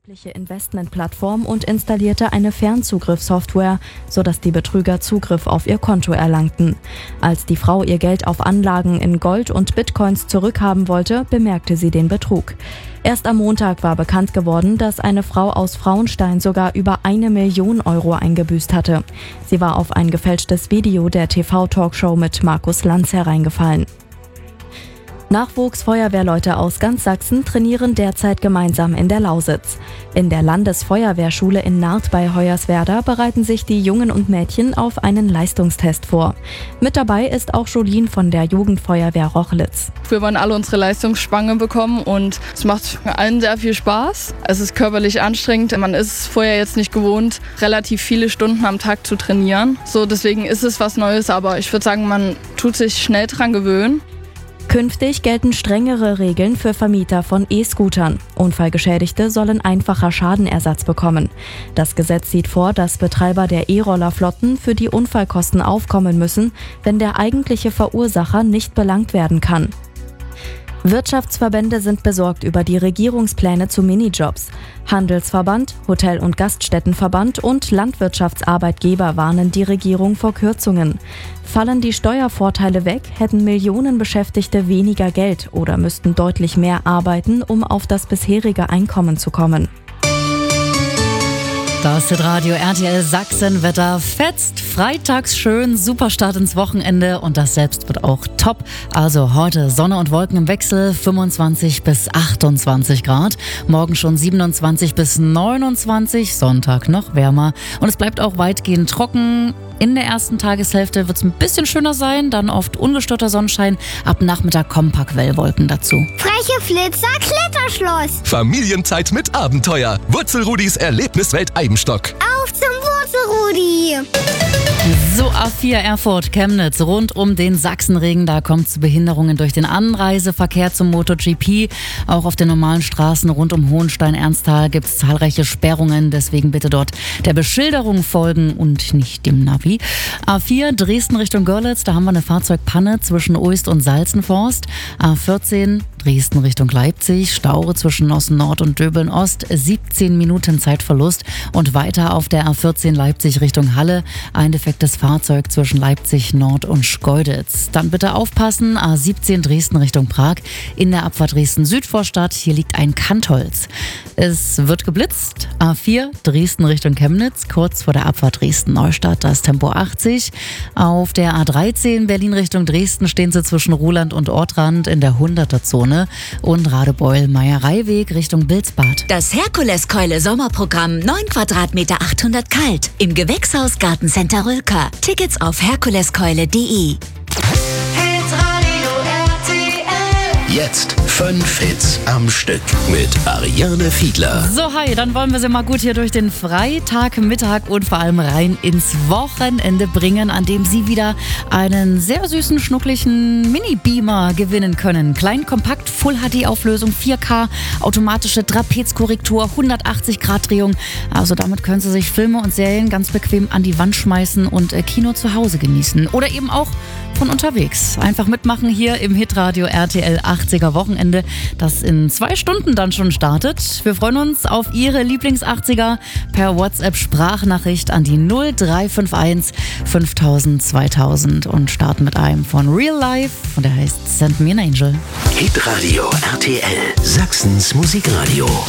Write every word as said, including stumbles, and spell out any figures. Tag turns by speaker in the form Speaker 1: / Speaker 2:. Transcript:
Speaker 1: angebliche Investmentplattform und installierte eine Fernzugriffssoftware, sodass die Betrüger Zugriff auf ihr Konto erlangten. Als die Frau ihr Geld auf Anlagen in Gold und Bitcoins zurückhaben wollte, bemerkte sie den Betrug. Erst am Montag war bekannt geworden, dass eine Frau aus Frauenstein sogar über eine Million Euro eingebüßt hatte. Sie war auf ein gefälschtes Video der T V-Talkshow mit Markus Lanz hereingefallen. Nachwuchsfeuerwehrleute aus ganz Sachsen trainieren derzeit gemeinsam in der Lausitz. In der Landesfeuerwehrschule in Naht bei Hoyerswerda bereiten sich die Jungen und Mädchen auf einen Leistungstest vor. Mit dabei ist auch Jolien von der Jugendfeuerwehr Rochlitz.
Speaker 2: Wir wollen alle unsere Leistungsspange bekommen und es macht allen sehr viel Spaß. Es ist körperlich anstrengend. Man ist es vorher jetzt nicht gewohnt, relativ viele Stunden am Tag zu trainieren. So, deswegen ist es was Neues, aber ich würde sagen, man tut sich schnell dran gewöhnen.
Speaker 1: Künftig gelten strengere Regeln für Vermieter von E-Scootern. Unfallgeschädigte sollen einfacher Schadenersatz bekommen. Das Gesetz sieht vor, dass Betreiber der E-Rollerflotten für die Unfallkosten aufkommen müssen, wenn der eigentliche Verursacher nicht belangt werden kann. Wirtschaftsverbände sind besorgt über die Regierungspläne zu Minijobs. Handelsverband, Hotel- und Gaststättenverband und Landwirtschaftsarbeitgeber warnen die Regierung vor Kürzungen. Fallen die Steuervorteile weg, hätten Millionen Beschäftigte weniger Geld oder müssten deutlich mehr arbeiten, um auf das bisherige Einkommen zu kommen.
Speaker 3: Das Hitradio R T L Sachsen-Wetter fetzt. Freitags schön, super Start ins Wochenende und das selbst wird auch top. Also heute Sonne und Wolken im Wechsel, fünfundzwanzig bis achtundzwanzig Grad. Morgen schon siebenundzwanzig bis neunundzwanzig, Sonntag noch wärmer. Und es bleibt auch weitgehend trocken. In der ersten Tageshälfte wird es ein bisschen schöner sein, dann oft ungestörter Sonnenschein. Ab Nachmittag kommen ein paar Quellwolken dazu.
Speaker 4: Freche Flitzer, Kletterschloss.
Speaker 5: Familienzeit mit Abenteuer. Wurzelrudis Erlebniswelt Eibenstock.
Speaker 4: Auf zum Wurzelrudi.
Speaker 3: So, A vier Erfurt, Chemnitz, rund um den Sachsenring, da kommt es zu Behinderungen durch den Anreiseverkehr zum MotoGP. Auch auf den normalen Straßen rund um Hohenstein-Ernsthal gibt es zahlreiche Sperrungen, deswegen bitte dort der Beschilderung folgen und nicht dem Navi. A vier Dresden Richtung Görlitz, da haben wir eine Fahrzeugpanne zwischen Uist und Salzenforst. A vierzehn Dresden Richtung Leipzig, Staure zwischen Osten Nord und Döbeln Ost, siebzehn Minuten Zeitverlust und weiter auf der A vierzehn Leipzig Richtung Halle, ein defektes Fahrzeug zwischen Leipzig Nord und Schkeuditz. Dann bitte aufpassen, A siebzehn Dresden Richtung Prag, in der Abfahrt Dresden Südvorstadt, hier liegt ein Kantholz. Es wird geblitzt, A vier Dresden Richtung Chemnitz, kurz vor der Abfahrt Dresden Neustadt, da ist Tempo achtzig. Auf der A dreizehn Berlin Richtung Dresden stehen sie zwischen Ruhland und Ortrand in der hunderter Zone. Und Radebeul-Meiereiweg Richtung Bilsbad.
Speaker 6: Das Herkuleskeule Sommerprogramm, neun Quadratmeter achthundert kalt. Im Gewächshaus Gartencenter Rülker. Tickets auf herkuleskeule punkt de.
Speaker 5: Jetzt fünf Hits am Stück mit Ariane Fiedler.
Speaker 3: So, hi, dann wollen wir Sie mal gut hier durch den Freitagmittag und vor allem rein ins Wochenende bringen, an dem Sie wieder einen sehr süßen, schnucklichen Mini-Beamer gewinnen können. Klein, kompakt, Full-H D-Auflösung, vier K, automatische Trapezkorrektur, hundertachtzig Grad Drehung. Also damit können Sie sich Filme und Serien ganz bequem an die Wand schmeißen und Kino zu Hause genießen. Oder eben auch von unterwegs. Einfach mitmachen hier im Hitradio R T L achtziger Wochenende, das in zwei Stunden dann schon startet. Wir freuen uns auf Ihre Lieblings-achtziger per WhatsApp-Sprachnachricht an die null drei fünf eins fünftausend zweitausend und starten mit einem von Real Life und der heißt Send Me an Angel.
Speaker 5: Hitradio R T L, Sachsens Musikradio.